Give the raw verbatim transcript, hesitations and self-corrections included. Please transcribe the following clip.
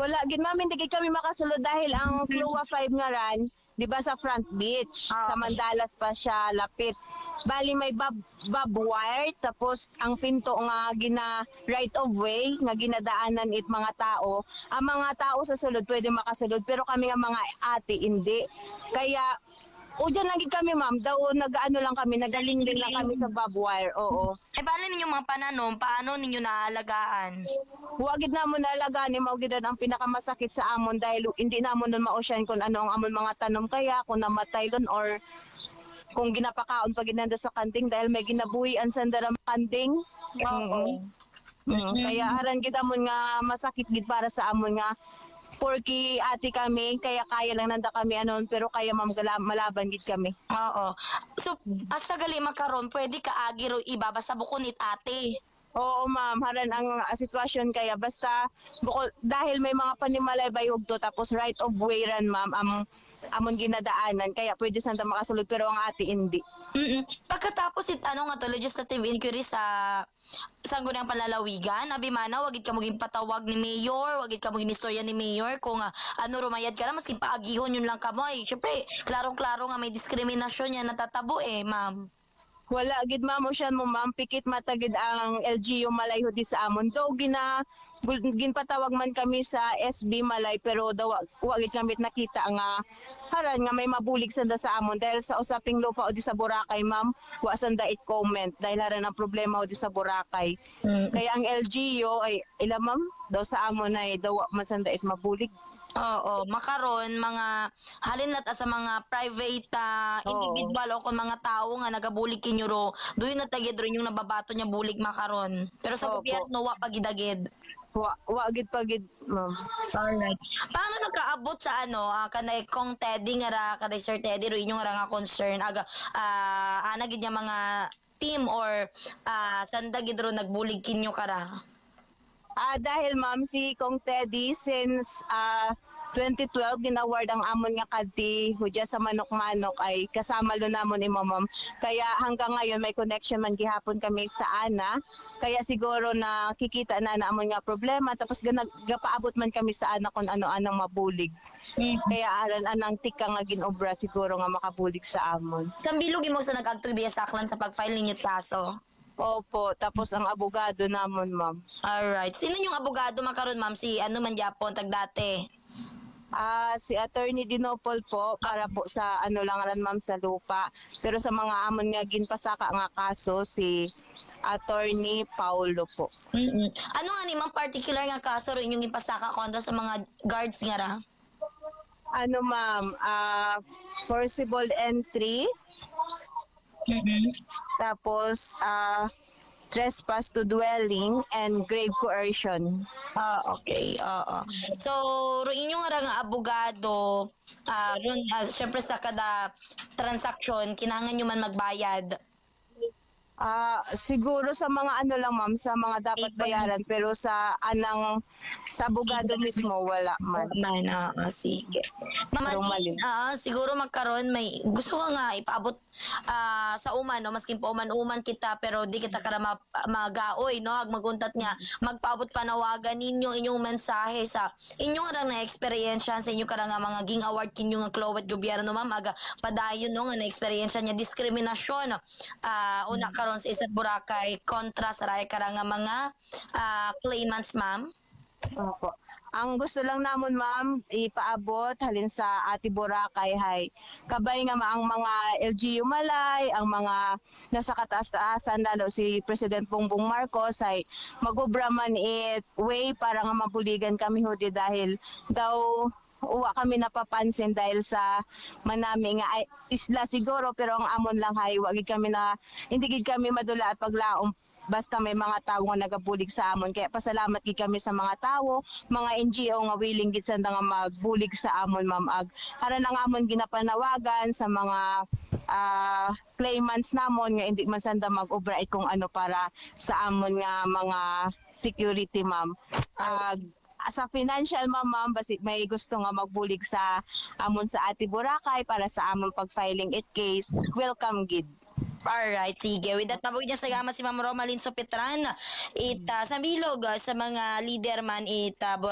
Wala gid ma'am, hindi gid kami makasulod dahil ang Clua five nga ran, 'di ba sa front beach, Ah. sa Mandalas pa siya lapit. Bali may bab bab wire tapos ang pinto nga gina right of way nga ginadaanan it mga tao. Ang mga tao sa sulod pwede makasulod pero kami nga mga ate hindi. Kaya o dyan lang gid kami ma'am, daw nag-ano lang kami, nagaling din lang kami sa bab wire. Oo. Eh, bali ninyo mga pananom, paano ninyo naalagaan? Wa gid namon nalaga ni mao gid ang pinakamasakit sa amon dahil hindi namon nun maosyan kung ano ang amon mga tanom kaya kung namatay don or kung ginapakaon pa ginanda sa kanting dahil may ginabuhian sa daram kanting. Oo. Mm, kaya aran gid amon nga masakit gid para sa amon nga porky ate kami kaya kaya lang nanda kami anon pero kaya ma'am gala- malaban gid kami. Oo. So, hasta gali makaron, pwede ka agi ro ibaba sa bukunit ate. Oo ma'am, haran ang uh, sitwasyon kaya basta bukod, dahil may mga panimalay bayog to tapos right of way ran ma'am am amon ginadaanan kaya pwede sanda makasulod pero ang ate hindi. Mm. Pagkatapos it ano nga to legislative inquiry sa sanggunang panlalawigan, abi mana wagid ka moging patawag ni mayor, wagid ka moging istorya ni mayor kung uh, ano rumayad ka na maski paagihon yun lang ka mo. Eh. Syempre, klarong-klaro nga may diskriminasyon yan natatabo eh, ma'am. Wala gid ma'am usyan mo ma'am pikit matagid ang L G U Malay hudi sa amon daw gina gul- ginpatawag man kami sa S B Malay pero daw wa- wa gid kami nakita nga haran nga may mabulig sanda sa amon dahil sa usaping lupa o di sa Boracay ma'am wa sanda it comment dahil haran ang problema o di sa Boracay. Kaya ang L G U ay ila ma'am daw sa amon ay daw wa man sanda it mabulig. Oo, makaron mga halin lat sa mga private ah, Oo. individual o kung mga tao nga nagabulig kinyo ro, doon na tagid ron yung nababato niya bulig makaron. Pero sa Opo. gobyerno wa pagidagid. Wa wa gid pagid ma'am. Alright. Paano nagkaabot sa ano, ah, kanay kong Teddy nga ra, kanay Sir Teddy ro inyong ra nga concern aga ah ana gid niya mga team or ah sanda gid ro nagbulig kinyo kara. Ah, dahil ma'am si Kong Teddy since ah twenty twelve ginaward ang amon nga kadti hudya sa manok-manok ay kasama lo namon ni ma'am. Kaya hanggang ngayon may connection man gihapon kami sa ana. Kaya siguro na kikita na na amon nga problema tapos ganag gapaabot man kami sa ana kung ano-anong mabulig. Kaya aran anang tika nga ginobra siguro nga makabulig sa amon. Sa bilog mo sa nag-agtog diya sa aklan sa pag-file ninyo kaso. Opo, tapos ang abogado namon ma'am. Alright. Sino yung abogado makaron ma'am? Si ano man Japon tag dati? Ah, si Attorney Dinopol po para po sa ano lang ran ma'am sa lupa. Pero sa mga amon nga ginpasaka nga kaso si Attorney Paulo po. Mm-mm. Ano nga ni ma'am particular nga kaso ro inyong ipasaka kontra sa mga guards nga ra? Ano ma'am, ah forcible entry, tapos ah trespass to dwelling and grave coercion. Ah, okay. Oo. So, ro inyo nga ra nga abogado, ah, ron, ah, syempre sa kada transaction, kinahanglan nyo man magbayad. Ah, siguro sa mga ano lang ma'am, sa mga dapat bayaran pero sa anang sa abogado mismo wala man. Man, ah, ah, sige. Pero Mama, mali. ah, siguro magkaroon may gusto ko nga ipaabot ah, sa uman no maskin pa uman-uman kita pero di kita kara ma- magaoy no ag maguntat nga magpaabot panawagan ninyo inyong mensahe sa inyong ra na experience sa inyo kara nga mga ging award kinyo nga klowet gobyerno ma'am aga padayon no nga na experience niya diskriminasyon ah una karon sa isang Boracay kontra sa ray kara nga mga ah, claimants ma'am. Opo. Ang gusto lang namon ma'am ipaabot halin sa Ati Boracay hay. Kabay nga maang mga L G U Malay, ang mga nasa kataas-taasan lalo si President Bongbong Marcos ay magubra man it way para nga mabuligan kami hudi dahil daw uwa kami napapansin dahil sa manami nga ay, isla siguro pero ang amon lang hay wagi kami na hindi gid kami madula at paglaom basta may mga tao nga nagabulig sa amon kaya pasalamat gid kami sa mga tao mga N G O nga willing gid sanda nga magbulig sa amon ma'am ag aran ang amon ginapanawagan sa mga ah, claimants namon nga hindi man sanda mag-obra kung ano para sa amon nga mga security ma'am ag sa financial ma'am, ma'am basi may gusto nga magbulig sa amon sa Ati Boracay para sa amon pag-filing it case, welcome gid. Alright, sige. With that, mabog niya sagama si Ma'am Romalyn Sopetran. It, ah, sa bilog, ah, sa mga leader man, it, ah,